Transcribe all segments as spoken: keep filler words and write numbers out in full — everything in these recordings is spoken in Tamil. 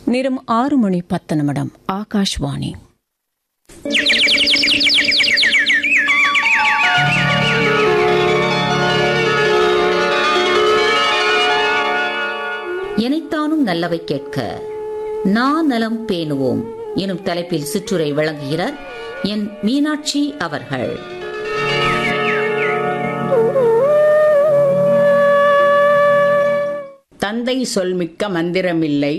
நேரம் ஆறு மணி பத்து நிமிடம். ஆகாஷ்வாணி. எனைத்தானும் நல்லவை கேட்க நான் நலம் பேணுவோம் எனும் தலைப்பில் சிற்றுரை வழங்குகிறார் என் மீனாட்சி அவர்கள். தந்தை சொல்மிக்க மந்திரமில்லை,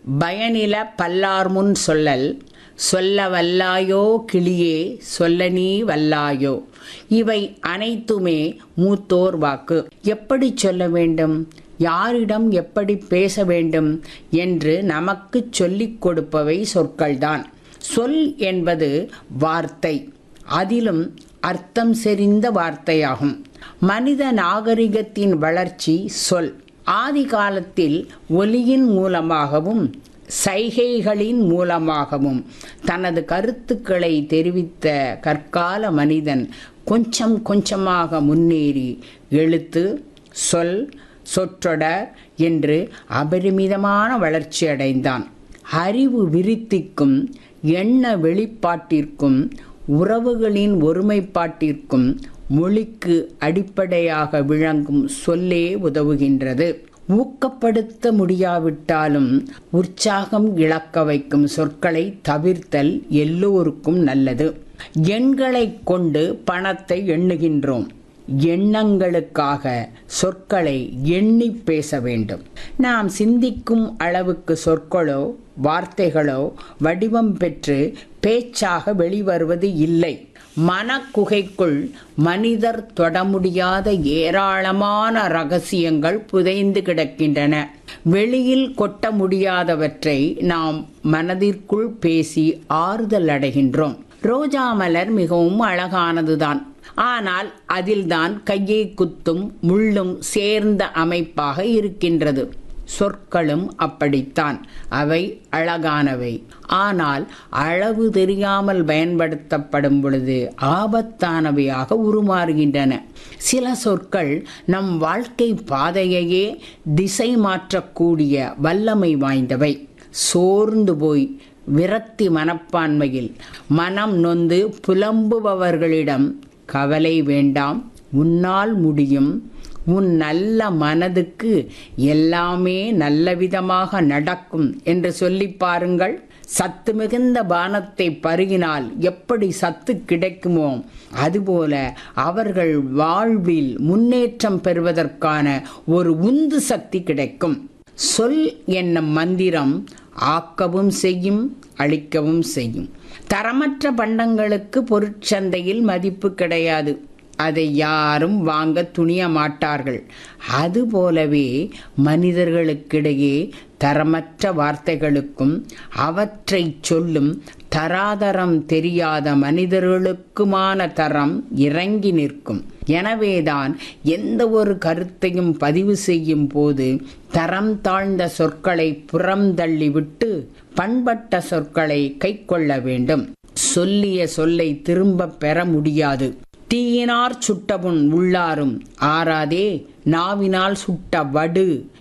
பயனில பல்லார்முன் சொல்லல், சொல்ல வல்லாயோ கிளியே சொல்ல நீ வல்லாயோ. இவை அனைத்துமே மூத்தோர் வாக்கு. எப்படி சொல்ல வேண்டும், யாரிடம் எப்படி பேச வேண்டும் என்று நமக்கு சொல்லிக் கொடுப்பவை சொற்கள்தான். சொல் என்பது வார்த்தை, அதிலும் அர்த்தம் செறிந்த வார்த்தையாகும். மனித நாகரிகத்தின் வளர்ச்சி சொல். ஆதி காலத்தில் ஒலியின் மூலமாகவும் சைகைகளின் மூலமாகவும் தனது கருத்துக்களை தெரிவித்த கற்கால மனிதன் கொஞ்சம் கொஞ்சமாக முன்னேறி எழுத்து, சொல், சொற்றொடர் என்று அபரிமிதமான வளர்ச்சி அடைந்தான். அறிவு விருத்திக்கும் எண்ண வெளிப்பாட்டிற்கும் உறவுகளின் ஒருமைப்பாட்டிற்கும் மொழிக்கு அடிப்படையாக விளங்கும் சொல்லே உதவுகின்றது. ஊக்கப்படுத்த முடியாவிட்டாலும் உற்சாகம் இழக்க வைக்கும் சொற்களை தவிர்த்தல் எல்லோருக்கும் நல்லது. எண்களை கொண்டு பணத்தை எண்ணுகின்றோம். எண்ணங்களுக்காக சொற்களை எண்ணி பேச வேண்டும். நாம் சிந்திக்கும் அளவுக்கு சொற்களோ வார்த்தைகளோ வடிவம் பெற்று பேச்சாக வெளிவருவது இல்லை. மனக்குகைக்குள் மனிதர் தொட முடியாத ஏராளமான ரகசியங்கள் புதைந்து கிடக்கின்றன. வெளியில் கொட்ட முடியாதவற்றை நாம் மனதிற்குள் பேசி ஆறுதல் அடைகின்றோம். ரோஜா மலர் மிகவும் அழகானதுதான். ஆனால் அதில்தான் கையை குத்தும் முள்ளும் சேர்ந்த அமைப்பாக இருக்கின்றது. சொற்களும் அப்படித்தான். அவை அழகானவை, ஆனால் அளவு தெரியாமல் பயன்படுத்தப்படும் பொழுது ஆபத்தானவையாக உருமாறுகின்றன. சில சொற்கள் நம் வாழ்க்கை பாதையையே திசை மாற்றக்கூடிய வல்லமை வாய்ந்தவை. சோர்ந்து போய் விரக்தி மனப்பான்மையில் மனம் நொந்து புலம்புபவர்களிடம் கவலை வேண்டாம், உன்னால் முடியும், உன் நல்ல மனதுக்கு எல்லாமே நல்லவிதமாக நடக்கும் என்று சொல்லி பாருங்கள். சத்து மிகுந்த பானத்தை பருகினால் எப்படி சத்து கிடைக்குமோ அதுபோல அவர்கள் வாழ்வில் முன்னேற்றம் பெறுவதற்கான ஒரு உந்து சக்தி கிடைக்கும். சொல் என்னும் மந்திரம் ஆக்கவும் செய்யும், அழிக்கவும் செய்யும். தரமற்ற பண்டங்களுக்கு பொருட்சந்தையில் மதிப்பு கிடையாது. அதை யாரும் வாங்க துணிய மாட்டார்கள். அதுபோலவே மனிதர்களுக்கிடையே தரமற்ற வார்த்தைகளுக்கும் அவற்றை சொல்லும் தராதரம் தெரியாத மனிதர்களுக்குமான தரம் இறங்கி நிற்கும். எனவேதான் எந்த ஒரு கருத்தையும் பதிவு செய்யும் போது தரம் தாழ்ந்த சொற்களை புறம் தள்ளிவிட்டு பண்பட்ட சொற்களை கை கொள்ள வேண்டும். சொல்லிய சொல்லை திரும்ப பெற முடியாது. தீயினார் சுட்டபுண் உள்ளாரும் ஆறாதே, நாவினால் சுட்ட வடு